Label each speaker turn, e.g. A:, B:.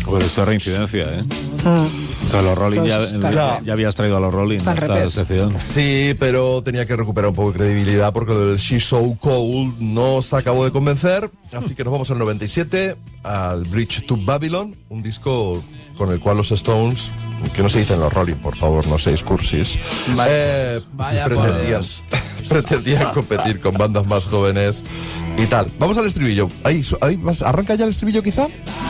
A: Pues esto es reincidencia, ¿eh? O sea, los Rolling ya habías traído a los Rolling en esta sección.
B: Sí, pero tenía que recuperar un poco de credibilidad porque lo del She's So Cold no se acabó de convencer. Así que nos vamos al 97, al Bridge to Babylon, un disco con el cual los Stones, que no se dicen los Rolling, por favor, no seáis cursis, pretendían competir con bandas más jóvenes y tal. Vamos al estribillo. Arranca ya el estribillo quizá.